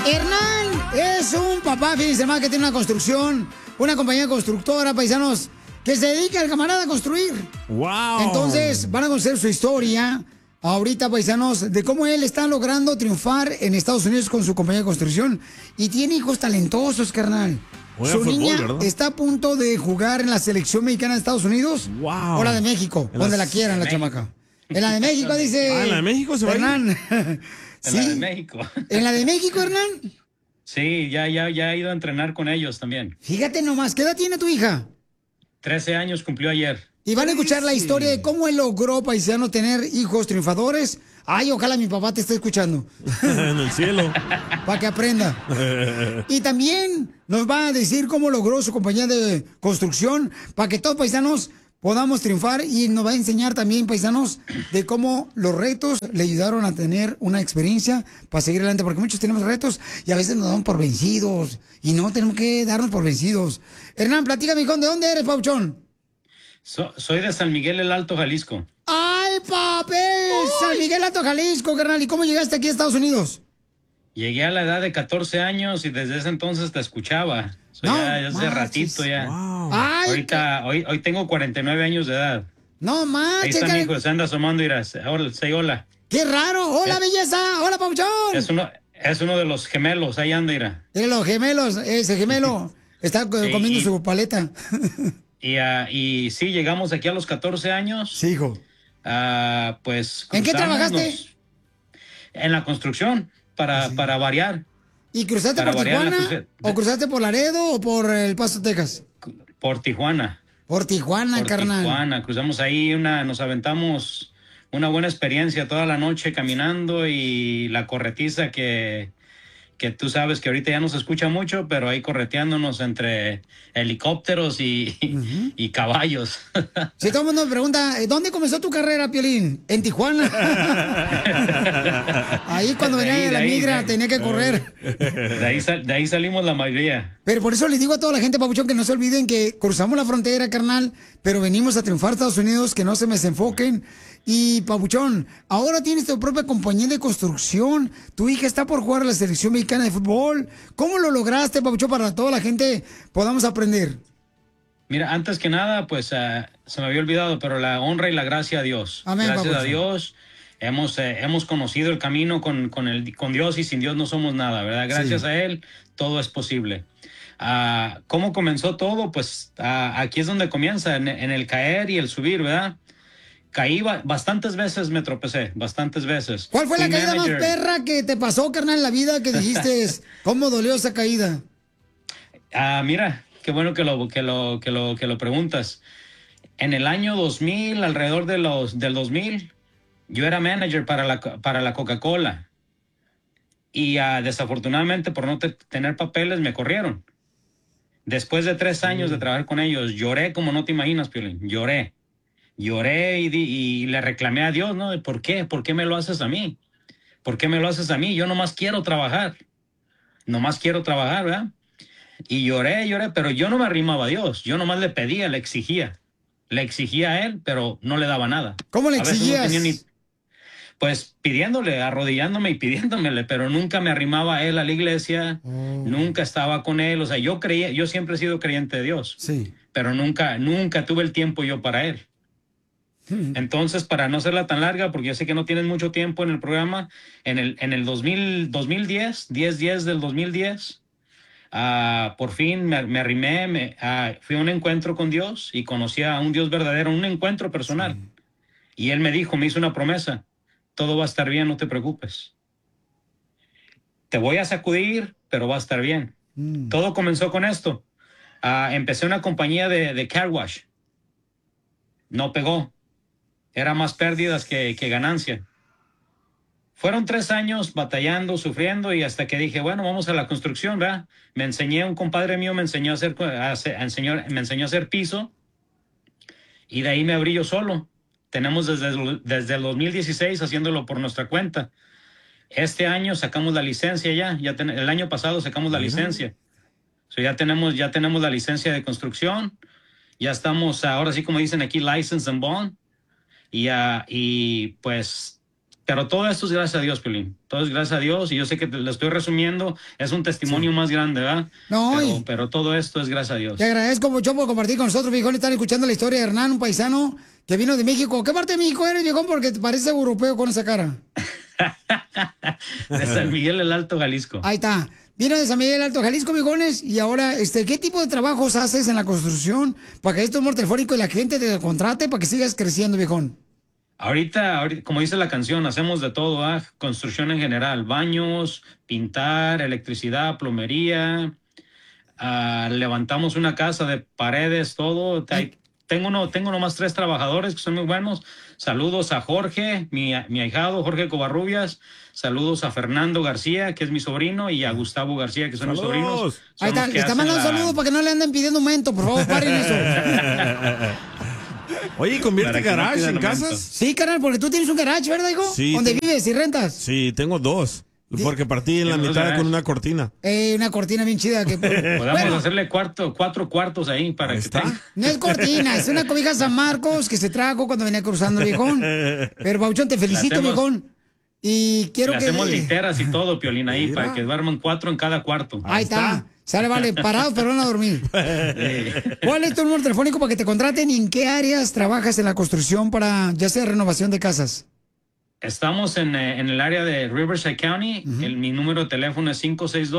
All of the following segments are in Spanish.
Hernán es un papá, fíjense más, que tiene una construcción, una compañía constructora, paisanos, que se dedica al camarada a construir. ¡Wow! Entonces, van a conocer su historia ahorita, paisanos, de cómo él está logrando triunfar en Estados Unidos con su compañía de construcción. Y tiene hijos talentosos, carnal. Juega Su fútbol, niña ¿verdad? está a punto de jugar en la selección mexicana de Estados Unidos. ¡Wow! O la de México, donde la quieran, la chamaca. En la de México, dice. Ah, ¿en la de México se va a ir? Hernán. En la de México. ¿En la de México, Hernán? Sí, ya he ido a entrenar con ellos también. Fíjate nomás, ¿qué edad tiene tu hija? 13 años cumplió ayer. Y van a escuchar la historia de cómo él logró, paisano, tener hijos triunfadores. Ay, ojalá mi papá te esté escuchando. En el cielo. Para que aprenda. Y también nos va a decir cómo logró su compañía de construcción, para que todos, paisanos, podamos triunfar. Y nos va a enseñar también, paisanos, de cómo los retos le ayudaron a tener una experiencia para seguir adelante. Porque muchos tenemos retos y a veces nos damos por vencidos. Y no tenemos que darnos por vencidos. Hernán, platícame, ¿de dónde eres, Pauchón? Soy de San Miguel el Alto, Jalisco. ¡Ay, papi! San Miguel Alto, Jalisco, carnal. ¿Y cómo llegaste aquí a Estados Unidos? Llegué a la edad de 14 años y desde ese entonces te escuchaba. No, ya hace manches. ratito ya. Wow. Ay, Hoy tengo 49 años de edad. no Ahí manches, está mi hijo, se anda asomando, irás. Ahora, say hola. qué raro. Hola, belleza. Hola, Pauchón. Es uno de los gemelos, ahí anda, irá. Miren los gemelos, ese gemelo está comiendo su paleta. Y sí, llegamos aquí a los 14 años. Sí, hijo. Pues. ¿En qué cruzamos, trabajaste? En la construcción, para variar. ¿Y cruzaste Para por variar la Tijuana? ¿O cruzaste por Laredo o por El Paso, Texas? Por Tijuana. Por Tijuana, Por carnal. Tijuana. Cruzamos ahí, nos aventamos una buena experiencia toda la noche caminando y la corretiza que tú sabes que ahorita ya no se escucha mucho, pero ahí correteándonos entre helicópteros y caballos. Si todo el mundo me pregunta, ¿dónde comenzó tu carrera, Piolín? En Tijuana. Ahí cuando venía de la migra tenía que correr. De ahí salimos la mayoría. Pero por eso les digo a toda la gente, papuchón, que no se olviden que cruzamos la frontera, carnal, pero venimos a triunfar a Estados Unidos, que no se me desenfoquen. Y, papuchón, ahora tienes tu propia compañía de construcción. Tu hija está por jugar a la selección mexicana de fútbol. ¿Cómo lo lograste, papuchón, para que toda la gente podamos aprender? Mira, antes que nada, pues se me había olvidado, pero la honra y la gracia a Dios. Amén, Gracias papuchón. a Dios hemos conocido el camino con Dios, y sin Dios no somos nada, ¿verdad? Gracias Sí. a Él todo es posible. ¿Cómo comenzó todo? Pues aquí es donde comienza, en el caer y el subir, ¿verdad? Caí bastantes veces, me tropecé, bastantes veces. ¿Cuál fue la Fui caída más manager. perra que te pasó, carnal, en la vida que dijiste, cómo dolió esa caída? Mira, qué bueno que lo preguntas. En el año 2000, alrededor del 2000, yo era manager para la Coca-Cola. Y desafortunadamente, por no tener papeles, me corrieron. Después de 3 años de trabajar con ellos, lloré como no te imaginas, Piolín. Lloré y le reclamé a Dios, ¿no? ¿Por qué? ¿Por qué me lo haces a mí? ¿Por qué me lo haces a mí? Yo nomás quiero trabajar. Nomás quiero trabajar, ¿verdad? Y lloré, pero yo no me arrimaba a Dios. Yo nomás le pedía, le exigía. Le exigía a Él, pero no le daba nada. ¿Cómo le A veces no exigías? tenía pues pidiéndole, arrodillándome y pidiéndomele, pero nunca me arrimaba a Él a la iglesia. Nunca estaba con Él. O sea, yo siempre he sido creyente de Dios. Sí. Pero nunca tuve el tiempo yo para Él. Entonces, para no hacerla tan larga, porque yo sé que no tienes mucho tiempo en el programa, en el 2010, 10 del 2010, por fin me arrimé, fui a un encuentro con Dios y conocí a un Dios verdadero, un encuentro personal. Sí. Y Él me hizo una promesa: todo va a estar bien, no te preocupes. Te voy a sacudir, pero va a estar bien. Todo comenzó con esto. Empecé una compañía de car wash. No pegó. Era más pérdidas que ganancia. Fueron 3 años batallando, sufriendo, y hasta que dije, bueno, vamos a la construcción, ¿verdad? Un compadre mío me enseñó a hacer piso, y de ahí me abrí yo solo. Tenemos desde el 2016 haciéndolo por nuestra cuenta. Este año sacamos la licencia el año pasado sacamos la licencia. So ya tenemos la licencia de construcción. Ya estamos, ahora sí como dicen aquí, license and bond. Y pues Pero todo esto es gracias a Dios, Piolín. Todo es gracias a Dios. Y yo sé que lo estoy resumiendo. Es un testimonio más grande, ¿verdad? No, pero todo esto es gracias a Dios. Te agradezco mucho por compartir con nosotros, viejón. Están escuchando la historia de Hernán, un paisano que vino de México. ¿Qué parte de México eres, viejón? Porque te parece europeo con esa cara. De San Miguel el Alto, Jalisco. Ahí está. Vino de San Miguel el Alto, Jalisco, viejones. Y ahora, ¿qué tipo de trabajos haces en la construcción para que esto es telefónico y la gente te contrate para que sigas creciendo, viejón? Ahorita, como dice la canción, hacemos de todo, construcción en general, baños, pintar, electricidad, plomería, levantamos una casa de paredes, todo. Tengo nomás 3 trabajadores que son muy buenos. Saludos a Jorge, mi ahijado, Jorge Covarrubias. Saludos a Fernando García, que es mi sobrino, y a Gustavo García, que son mis sobrinos. Ahí está, le está mandando saludos para que no le anden pidiendo aumento, por favor, paren eso. Oye, ¿convierte garage en casas? Sí, carnal, porque tú tienes un garage, ¿verdad, hijo? Sí. ¿Dónde vives y rentas? Sí, tengo 2. Porque partí en la mitad con una cortina. Una cortina bien chida. Que podamos hacerle 4 cuartos ahí para que esté. No es cortina, es una cobija San Marcos que se trajo cuando venía cruzando, viejón. Pero, Bauchón, te felicito, viejón. Y quiero que... hacemos literas y todo, Piolín, ahí, para que duerman 4 en cada cuarto. Ahí está. Sale, vale, parados, pero van a dormir. ¿Cuál es tu número telefónico para que te contraten y en qué áreas trabajas en la construcción para, ya sea renovación de casas? Estamos en el área de Riverside County. Mi número de teléfono es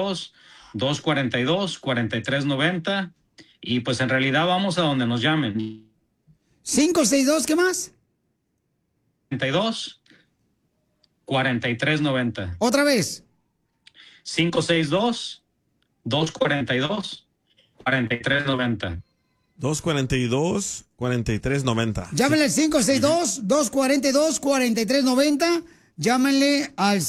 562-242-4390. Y pues en realidad vamos a donde nos llamen. 562, ¿qué más? 42-4390. ¿Otra vez? 562-242-4390. 242-4390. Llámenle al 562-242-4390. Llámenle al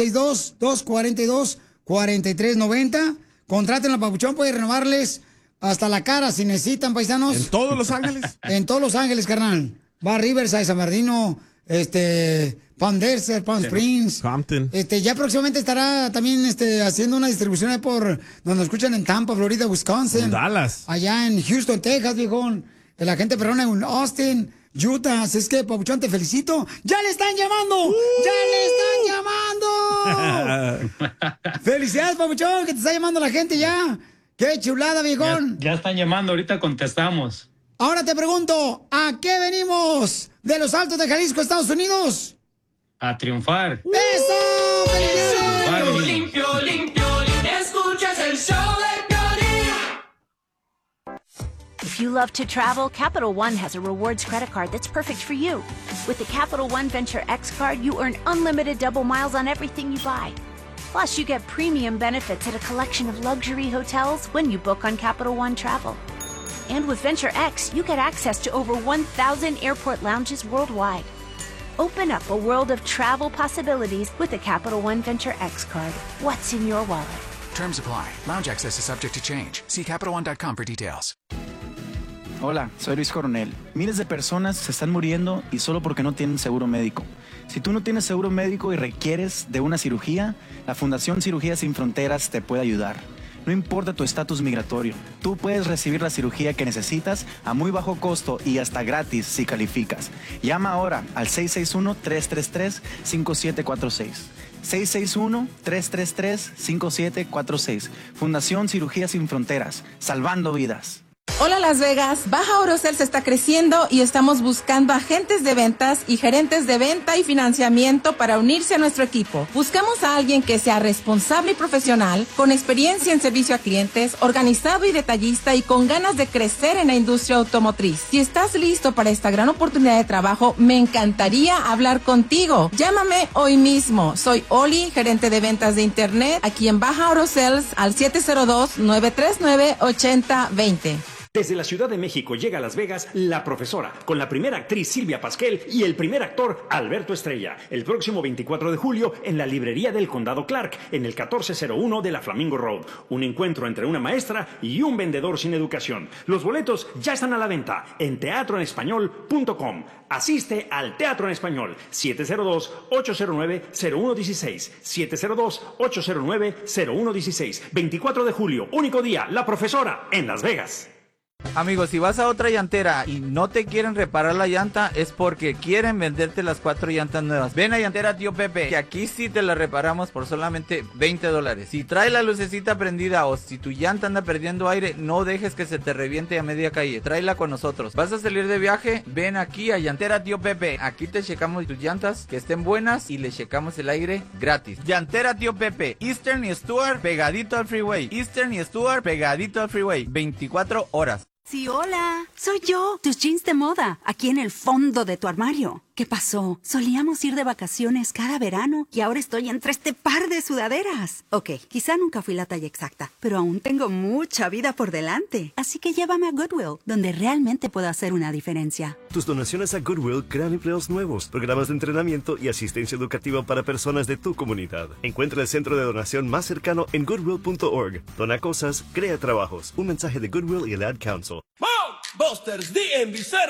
562-242-4390. Contraten a Papuchón, puede renovarles hasta la cara si necesitan, paisanos. ¿En todos Los Ángeles? En todos Los Ángeles, carnal. Va a Riverside, San Bernardino, Palm Desert, Palm Springs. Compton. Ya próximamente estará también haciendo una distribución ahí por donde nos escuchan en Tampa, Florida, Wisconsin. En Dallas. Allá en Houston, Texas, viejón. La gente perrona en Austin, Utah. Así es que, Papuchón, te felicito. ¡Ya le están llamando! ¡Ya le están llamando! ¡Felicidades, Papuchón, que te está llamando la gente ya! ¡Qué chulada, viejón! Ya están llamando, ahorita contestamos. Ahora te pregunto, ¿a qué venimos de los Altos de Jalisco, Estados Unidos? A triunfar. ¡Eso! ¡Felicidades! Limpio, escuchas el show de Piolín. If you love to travel, Capital One has a rewards credit card that's perfect for you. With the Capital One Venture X card, you earn unlimited double miles on everything you buy. Plus, you get premium benefits at a collection of luxury hotels when you book on Capital One Travel. And with Venture X, you get access to over 1,000 airport lounges worldwide. Open up a world of travel possibilities with the Capital One Venture X card. What's in your wallet? Terms apply. Lounge access is subject to change. See CapitalOne.com for details. Hola, soy Luis Coronel. Miles de personas se están muriendo y solo porque no tienen seguro médico. Si tú no tienes seguro médico y requieres de una cirugía, la Fundación Cirugía Sin Fronteras te puede ayudar. No importa tu estatus migratorio, tú puedes recibir la cirugía que necesitas a muy bajo costo y hasta gratis si calificas. Llama ahora al 661-333-5746. 661-333-5746. Fundación Cirugía Sin Fronteras, salvando vidas. Hola Las Vegas, Baja Orocels está creciendo y estamos buscando agentes de ventas y gerentes de venta y financiamiento para unirse a nuestro equipo. Buscamos a alguien que sea responsable y profesional, con experiencia en servicio a clientes, organizado y detallista y con ganas de crecer en la industria automotriz. Si estás listo para esta gran oportunidad de trabajo, me encantaría hablar contigo. Llámame hoy mismo. Soy Oli, gerente de ventas de internet, aquí en Baja Orocels al 702-939-8020. Desde la Ciudad de México llega a Las Vegas La Profesora, con la primera actriz Silvia Pasquel y el primer actor Alberto Estrella, el próximo 24 de julio en la librería del Condado Clark, en el 1401 de la Flamingo Road. Un encuentro entre una maestra y un vendedor sin educación. Los boletos ya están a la venta en teatroenespañol.com. Asiste al Teatro en Español, 702-809-0116, 702-809-0116. 24 de julio, único día, La Profesora, en Las Vegas. Amigos, si vas a otra llantera y no te quieren reparar la llanta, es porque quieren venderte las 4 llantas nuevas. Ven a Llantera Tío Pepe, que aquí sí te la reparamos por solamente $20. Si trae la lucecita prendida o si tu llanta anda perdiendo aire, no dejes que se te reviente a media calle. Tráela con nosotros. ¿Vas a salir de viaje? Ven aquí a Llantera Tío Pepe. Aquí te checamos tus llantas, que estén buenas, y le checamos el aire gratis. Llantera Tío Pepe, Eastern y Stuart, pegadito al freeway. Eastern y Stuart, pegadito al freeway. 24 horas. Sí, hola. Soy yo, tus jeans de moda, aquí en el fondo de tu armario. ¿Qué pasó? Solíamos ir de vacaciones cada verano y ahora estoy entre este par de sudaderas. Ok, quizá nunca fui la talla exacta, pero aún tengo mucha vida por delante. Así que llévame a Goodwill, donde realmente puedo hacer una diferencia. Tus donaciones a Goodwill crean empleos nuevos, programas de entrenamiento y asistencia educativa para personas de tu comunidad. Encuentra el centro de donación más cercano en goodwill.org. Dona cosas, crea trabajos. Un mensaje de Goodwill y el Ad Council. Busters DMV se